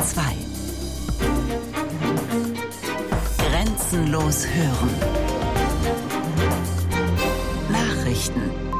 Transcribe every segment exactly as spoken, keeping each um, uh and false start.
zwei. Grenzenlos hören. Nachrichten.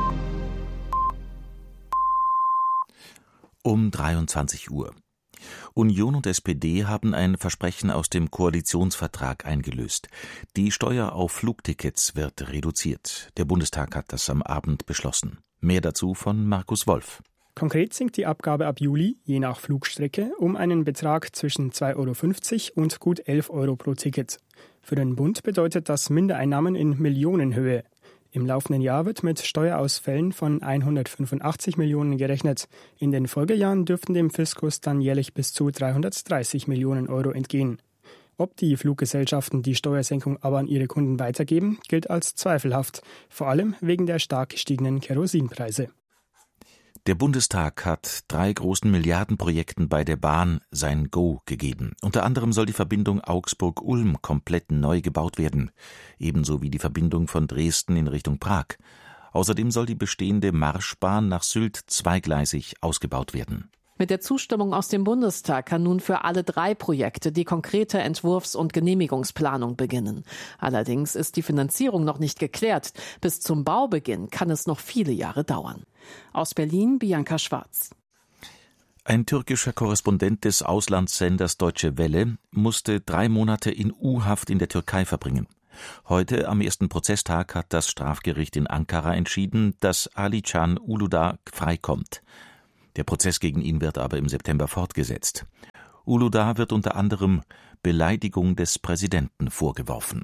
Um dreiundzwanzig Uhr. Union und S P D haben ein Versprechen aus dem Koalitionsvertrag eingelöst. Die Steuer auf Flugtickets wird reduziert. Der Bundestag hat das am Abend beschlossen. Mehr dazu von Markus Wolf. Konkret sinkt die Abgabe ab Juli, je nach Flugstrecke, um einen Betrag zwischen zwei Euro fünfzig und gut elf Euro pro Ticket. Für den Bund bedeutet das Mindereinnahmen in Millionenhöhe. Im laufenden Jahr wird mit Steuerausfällen von hundertfünfundachtzig Millionen gerechnet. In den Folgejahren dürften dem Fiskus dann jährlich bis zu dreihundertdreißig Millionen Euro entgehen. Ob die Fluggesellschaften die Steuersenkung aber an ihre Kunden weitergeben, gilt als zweifelhaft, vor allem wegen der stark gestiegenen Kerosinpreise. Der Bundestag hat drei großen Milliardenprojekten bei der Bahn sein Go gegeben. Unter anderem soll die Verbindung Augsburg-Ulm komplett neu gebaut werden, ebenso wie die Verbindung von Dresden in Richtung Prag. Außerdem soll die bestehende Marschbahn nach Sylt zweigleisig ausgebaut werden. Mit der Zustimmung aus dem Bundestag kann nun für alle drei Projekte die konkrete Entwurfs- und Genehmigungsplanung beginnen. Allerdings ist die Finanzierung noch nicht geklärt. Bis zum Baubeginn kann es noch viele Jahre dauern. Aus Berlin, Bianca Schwarz. Ein türkischer Korrespondent des Auslandssenders Deutsche Welle musste drei Monate in U-Haft in der Türkei verbringen. Heute, am ersten Prozesstag, hat das Strafgericht in Ankara entschieden, dass Ali-Can Uludağ freikommt. Der Prozess gegen ihn wird aber im September fortgesetzt. Uludağ wird unter anderem Beleidigung des Präsidenten vorgeworfen.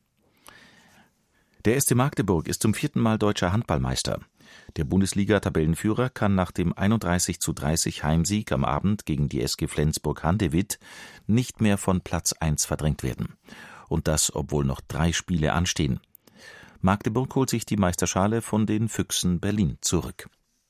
Der S C Magdeburg ist zum vierten Mal deutscher Handballmeister. Der Bundesliga-Tabellenführer kann nach dem einunddreißig zu dreißig Heimsieg am Abend gegen die S G Flensburg-Handewitt nicht mehr von Platz eins verdrängt werden. Und das, obwohl noch drei Spiele anstehen. Magdeburg holt sich die Meisterschale von den Füchsen Berlin zurück.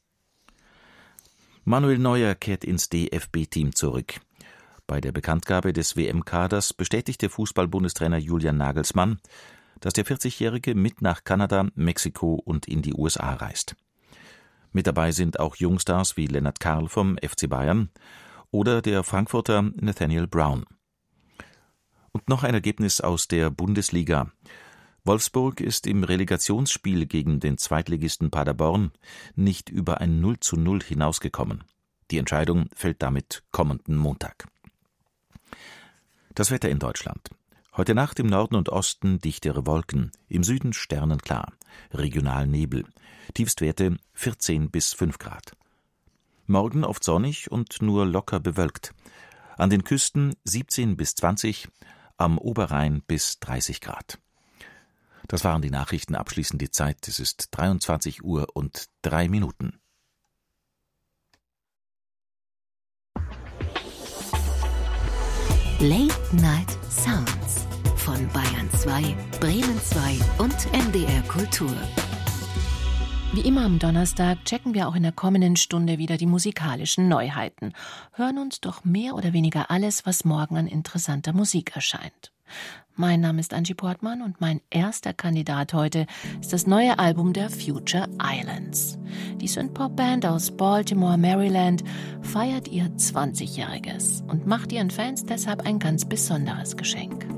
Manuel Neuer kehrt ins D F B-Team zurück. Bei der Bekanntgabe des W M-Kaders bestätigte Fußball-Bundestrainer Julian Nagelsmann, dass der vierzigjährige mit nach Kanada, Mexiko und in die U S A reist. Mit dabei sind auch Jungstars wie Lennart Karl vom F C Bayern oder der Frankfurter Nathaniel Brown. Und noch ein Ergebnis aus der Bundesliga. Wolfsburg ist im Relegationsspiel gegen den Zweitligisten Paderborn nicht über ein null zu null hinausgekommen. Die Entscheidung fällt damit kommenden Montag. Das Wetter in Deutschland. Heute Nacht im Norden und Osten dichtere Wolken, im Süden sternenklar, regional Nebel, Tiefstwerte vierzehn bis fünf Grad. Morgen oft sonnig und nur locker bewölkt. An den Küsten siebzehn bis zwanzig, am Oberrhein bis dreißig Grad. Das waren die Nachrichten, abschließend die Zeit. Es ist dreiundzwanzig Uhr und drei Minuten. Late Night Sounds von Bayern zwei, Bremen zwei und M D R Kultur. Wie immer am Donnerstag checken wir auch in der kommenden Stunde wieder die musikalischen Neuheiten. Hören uns doch mehr oder weniger alles, was morgen an interessanter Musik erscheint. Mein Name ist Angie Portmann und mein erster Kandidat heute ist das neue Album der Future Islands. Die Synthpop-Band aus Baltimore, Maryland feiert ihr zwanzigjähriges und macht ihren Fans deshalb ein ganz besonderes Geschenk.